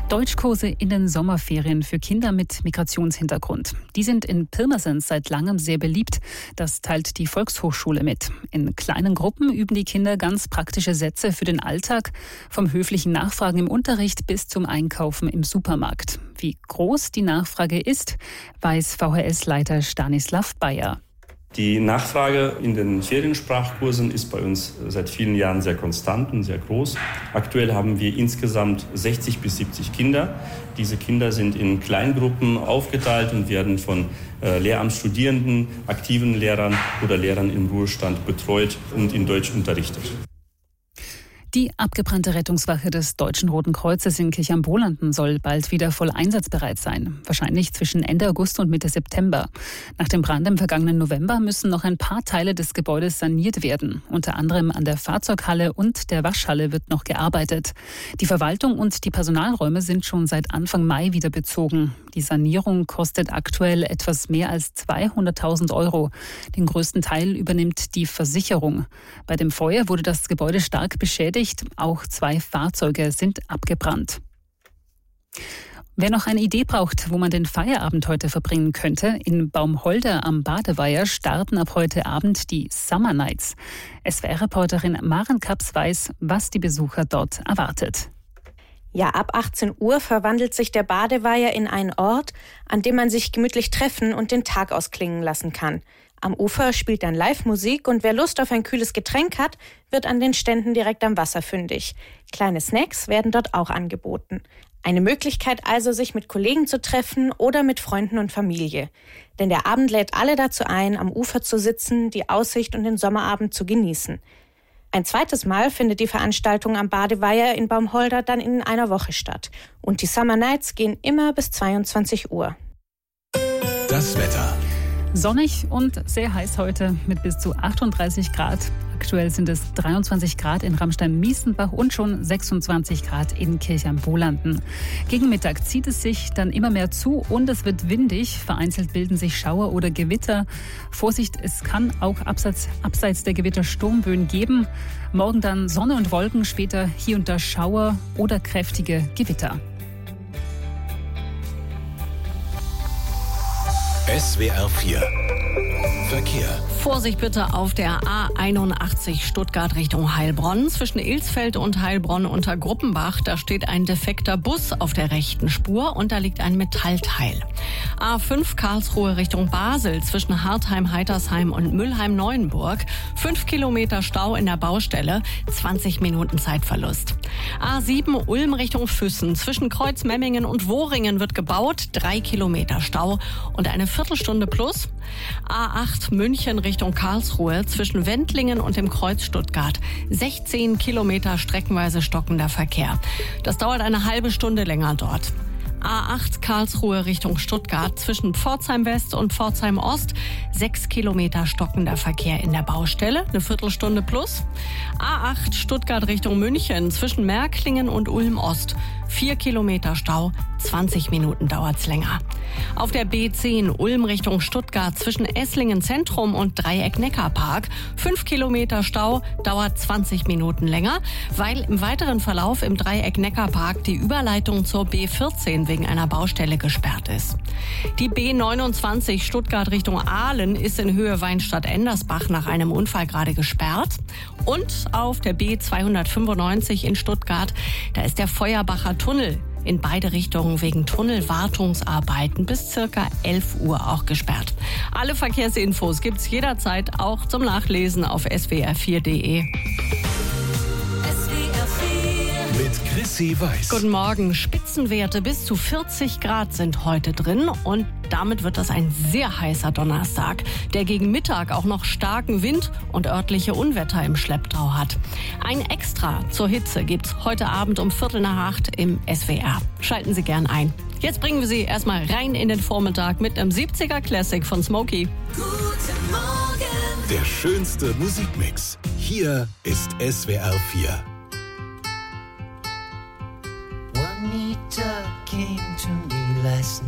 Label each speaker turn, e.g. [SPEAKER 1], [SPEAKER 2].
[SPEAKER 1] Deutschkurse in den Sommerferien für Kinder mit Migrationshintergrund. Die sind in Pirmasens seit langem sehr beliebt. Das teilt die Volkshochschule mit. In kleinen Gruppen üben die Kinder ganz praktische Sätze für den Alltag, vom höflichen Nachfragen im Unterricht bis zum Einkaufen im Supermarkt. Wie groß die Nachfrage ist, weiß VHS-Leiter Stanislav Bayer.
[SPEAKER 2] Die Nachfrage in den Feriensprachkursen ist bei uns seit vielen Jahren sehr konstant und sehr groß. Aktuell haben wir insgesamt 60 bis 70 Kinder. Diese Kinder sind in Kleingruppen aufgeteilt und werden von Lehramtsstudierenden, aktiven Lehrern oder Lehrern im Ruhestand betreut und in Deutsch unterrichtet.
[SPEAKER 1] Die abgebrannte Rettungswache des Deutschen Roten Kreuzes in Kirchheimbolanden soll bald wieder voll einsatzbereit sein. Wahrscheinlich zwischen Ende August und Mitte September. Nach dem Brand im vergangenen November müssen noch ein paar Teile des Gebäudes saniert werden. Unter anderem an der Fahrzeughalle und der Waschhalle wird noch gearbeitet. Die Verwaltung und die Personalräume sind schon seit Anfang Mai wieder bezogen. Die Sanierung kostet aktuell etwas mehr als 200.000 €. Den größten Teil übernimmt die Versicherung. Bei dem Feuer wurde das Gebäude stark beschädigt. Auch 2 Fahrzeuge sind abgebrannt. Wer noch eine Idee braucht, wo man den Feierabend heute verbringen könnte, in Baumholder am Badeweiher starten ab heute Abend die Summer Nights. SWR-Reporterin Maren Kaps weiß, was die Besucher dort erwartet.
[SPEAKER 3] Ja, ab 18 Uhr verwandelt sich der Badeweiher in einen Ort, an dem man sich gemütlich treffen und den Tag ausklingen lassen kann. Am Ufer spielt dann Live-Musik und wer Lust auf ein kühles Getränk hat, wird an den Ständen direkt am Wasser fündig. Kleine Snacks werden dort auch angeboten. Eine Möglichkeit also, sich mit Kollegen zu treffen oder mit Freunden und Familie. Denn der Abend lädt alle dazu ein, am Ufer zu sitzen, die Aussicht und den Sommerabend zu genießen. Ein zweites Mal findet die Veranstaltung am Badeweiher in Baumholder dann in einer Woche statt. Und die Summer Nights gehen immer bis 22 Uhr.
[SPEAKER 4] Das Wetter.
[SPEAKER 1] Sonnig und sehr heiß heute mit bis zu 38 Grad. Aktuell sind es 23 Grad in Ramstein-Miesenbach und schon 26 Grad in Kirchheimbolanden. Gegen Mittag zieht es sich dann immer mehr zu und es wird windig. Vereinzelt bilden sich Schauer oder Gewitter. Vorsicht, es kann auch abseits der Gewitter Sturmböen geben. Morgen dann Sonne und Wolken, später hier und da Schauer oder kräftige Gewitter.
[SPEAKER 4] SWR 4 Verkehr.
[SPEAKER 5] Vorsicht bitte auf der A81 Stuttgart Richtung Heilbronn. Zwischen Ilsfeld und Heilbronn unter Gruppenbach, da steht ein defekter Bus auf der rechten Spur und da liegt ein Metallteil. A5 Karlsruhe Richtung Basel zwischen Hartheim, Heitersheim und Mülheim-Neuenburg. 5 Kilometer Stau in der Baustelle, 20 Minuten Zeitverlust. A7 Ulm Richtung Füssen zwischen Kreuzmemmingen und Wohringen wird gebaut, 3 Kilometer Stau und eine Viertelstunde plus. A8 München Richtung Karlsruhe zwischen Wendlingen und dem Kreuz Stuttgart. 16 Kilometer streckenweise stockender Verkehr. Das dauert eine halbe Stunde länger dort. A8 Karlsruhe Richtung Stuttgart zwischen Pforzheim West und Pforzheim Ost. 6 Kilometer stockender Verkehr in der Baustelle, eine Viertelstunde plus. A8 Stuttgart Richtung München zwischen Märklingen und Ulm Ost. 4 Kilometer Stau, 20 Minuten dauert's länger. Auf der B10 Ulm Richtung Stuttgart zwischen Esslingen Zentrum und Dreieck Neckarpark. 5 Kilometer Stau, dauert 20 Minuten länger, weil im weiteren Verlauf im Dreieck Neckarpark die Überleitung zur B14 wegen einer Baustelle gesperrt ist. Die B29 Stuttgart Richtung Aalen ist in Höhe Weinstadt-Endersbach nach einem Unfall gerade gesperrt. Und auf der B295 in Stuttgart, da ist der Feuerbacher Tunnel in beide Richtungen wegen Tunnelwartungsarbeiten bis circa 11 Uhr auch gesperrt. Alle Verkehrsinfos gibt's jederzeit auch zum Nachlesen auf swr4.de.
[SPEAKER 4] Mit Chrissy Weiß.
[SPEAKER 5] Guten Morgen. Spitzenwerte bis zu 40 Grad sind heute drin und damit wird das ein sehr heißer Donnerstag, der gegen Mittag auch noch starken Wind und örtliche Unwetter im Schlepptau hat. Ein Extra zur Hitze gibt's heute Abend um 7:45 im SWR. Schalten Sie gern ein. Jetzt bringen wir Sie erstmal rein in den Vormittag mit einem 70er Classic von Smokey.
[SPEAKER 4] Guten Morgen. Der schönste Musikmix. Hier ist SWR 4.
[SPEAKER 6] Juanita came to me last